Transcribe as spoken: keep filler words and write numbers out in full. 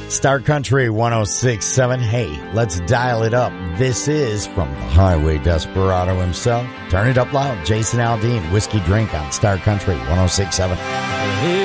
Star Country one oh six point seven. Hey, let's dial it up. This is from the Highway Desperado himself. Turn it up loud. Jason Aldean, Whiskey Drink on Star Country one oh six point seven. Hey,